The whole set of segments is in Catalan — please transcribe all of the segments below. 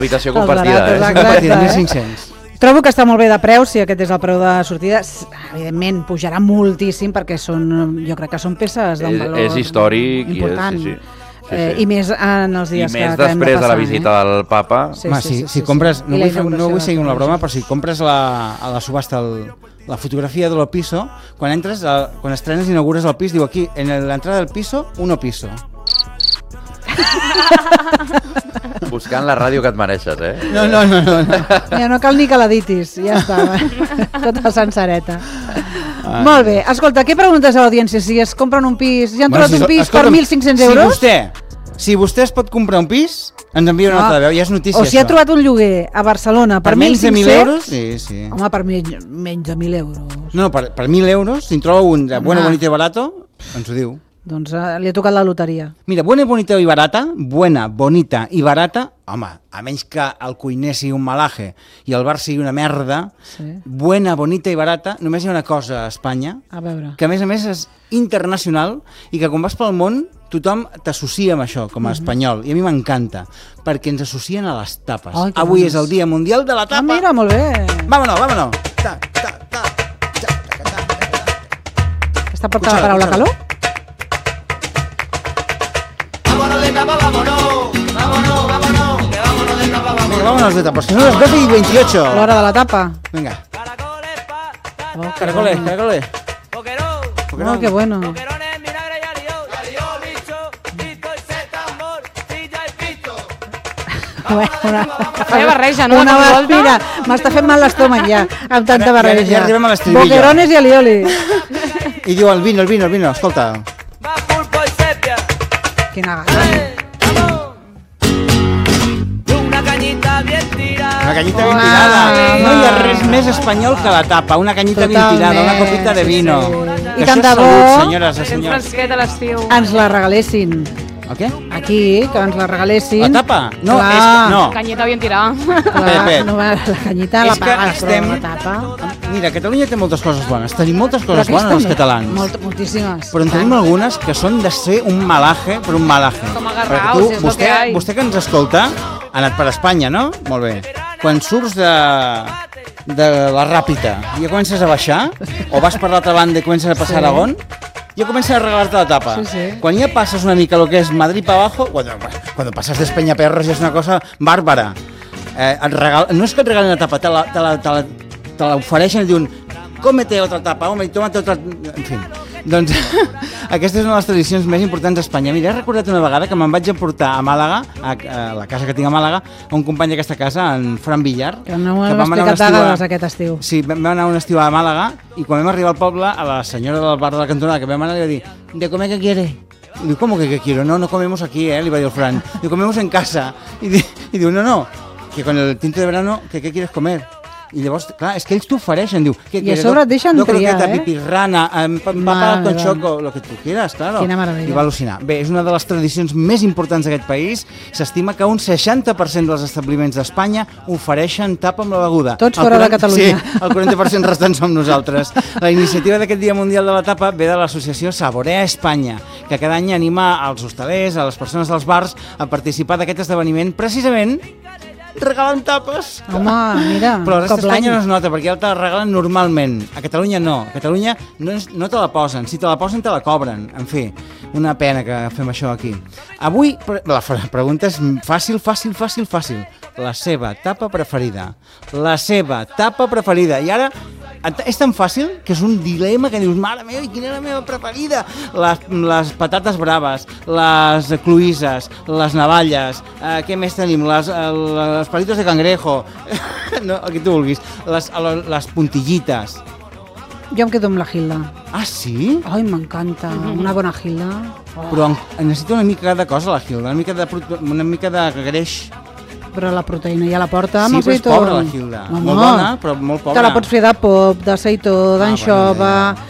Habitació compartida, Compartida, 1.500. Trobo que està molt bé de preu, si aquest és el preu de sortida. Evidentment, pujarà moltíssim perquè jo crec que són peces d'un valor és històric important. Sí. I més en els dies que hem de passar. I més després de la visita del papa. Si compres, no vull seguir amb la broma, però si compres a la subhasta la fotografia del piso, quan entres, quan estrenes i inaugures el pis, diu aquí, en l'entrada del piso, uno piso. Buscant la ràdio que et mereixes, No. Ja no cal ni que l'editis, ja està, tota sencereta. Molt bé, escolta, què preguntes a l'audiència? Si es compren un pis, ja han trobat un pis per 1.500 euros? Si vostè es pot comprar un pis, ens envia una nota de veu, ja és notícia. O si ha trobat un lloguer a Barcelona per 1.500 euros? Sí. Home, per menys de 1.000 euros. No, per 1.000 euros, si en troba un de bueno, bonito i barato, ens ho diu. Doncs li ha tocat la loteria. Mira, buena, bonita i barata, home, a menys que el cuiner sigui un malaje i el bar sigui una merda, buena, bonita i barata, només hi ha una cosa a Espanya, que a més és internacional i que quan vas pel món tothom t'associa amb això, com a espanyol, i a mi m'encanta, perquè ens associen a les tapes. Avui és el Dia Mundial de la Tapa. Mira, molt bé. Vámonos. Està portant la paraula calor? Vámonos de tapas, que son las 12:28. L'hora de la tapa. Venga. Caracoles. Oh, qué bueno. Feia barreja, no? Mira, m'està fent mal l'estómac ja, amb tanta barreja. Ja arribem a l'estribillo. Boquerones i alioli. I diu el vino, escolta. Quina gana. Una canyita ben tirada. No hi ha res més espanyol que la tapa. Una canyita ben tirada, una copita de vino. I tant de bo senyores i senyors, fresquet a l'estiu. ens la regalessin. El què? Aquí, que ens la regalessin. La tapa? No, no. Canyeta ben tirada. La canyita la pagues, però la tapa... Mira, Catalunya té moltes coses bones. Tenim moltes coses bones els catalans. Moltíssimes. Però en tenim algunes que són de ser un malaje per un malaje. Com agarraos, és el que hay. Vostè que ens escolta, ha anat per Espanya, no? Molt bé. Quan surts de la Ràpita i ja comences a baixar, o vas per l'altra banda i comences a passar Aragón, ja comença a regalar-te la tapa. Quan ja passes una mica lo que és Madrid para abajo, cuando pasas de Peñaperros ja és una cosa bàrbara. No és que et regalin la tapa, te la ofereixen i diuen cómete otra tapa, home, i tómate otra... En fi, doncs aquesta és una de les tradicions més importants d'Espanya. Mira, he recordat una vegada que me'n vaig emportar a Màlaga, a la casa que tinc a Màlaga, a un company d'aquesta casa, en Fran Villar. Que no ho hem explicat d'agades aquest estiu. Sí, vam anar un estiu a Màlaga i quan vam arribar al poble, a la senyora del bar de la cantonada que vam anar li va dir, ¿de comer qué quiere? Y diu, ¿cómo que qué quiero? No comemos aquí, li va dir el Fran. Diu, comemos en casa. I diu, no, que con el tinto de verano, ¿qué quieres comer? I llavors, clar, és que ells t'ho ofereixen, diu... I a sobre et deixen triar, croqueta, pipirrana, papa con choco, lo que tu quieras, claro. Quina meravella. I va al·lucinar. Bé, és una de les tradicions més importants d'aquest país. S'estima que un 60% dels establiments d'Espanya ofereixen tapa amb la beguda. Tots fora de Catalunya. Sí, el 40% restant som nosaltres. La iniciativa d'aquest Dia Mundial de la Tapa ve de l'associació Saborea Espanya, que cada any anima als hostalers, a les persones dels bars, a participar d'aquest esdeveniment, precisament regalen tapes. Home, mira, però a la resta d'Espanya no es nota, perquè ja te la regalen normalment. A Catalunya no. A Catalunya no te la posen. Si te la posen, te la cobren. En fi, una pena que fem això aquí. Avui, la pregunta és fàcil. La seva tapa preferida. La seva tapa preferida. I ara és tan fàcil que és un dilema que dius, mare meva, quina és la meva preferida? Les patates braves, les cloïsses, les navalles, què més tenim? Les palitos de cangrejo, no, el que tu vulguis, les puntillites. Jo em quedo amb la Hilda. Ah, sí? Ai, m'encanta, una bona Hilda. Però necessito una mica de cosa, la Hilda, una mica de greix. Però la proteïna ja la porta amb el aceitó. Sí, però és pobra la Hilda. Molt bona, però molt pobra. Te la pots fer de pop, d'aceitó, d'anxova,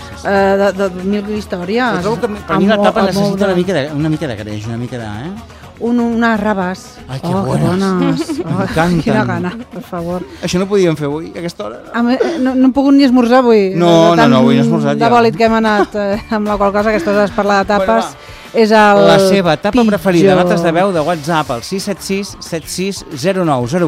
de mil històries. Però trobo que per mi la tapa necessita una mica de greix, una mica de... Unes rabes. Ai, que bones. M'encanten. Quina gana, per favor. Això no podíem fer avui, a aquesta hora. No hem pogut ni esmorzar avui. No, avui no he esmorzat ja. De bòlit que hem anat amb la qual cosa, aquestes hores parlar de tapes, és el la seva tapa preferida, notes de veu de WhatsApp al 676 7609 08.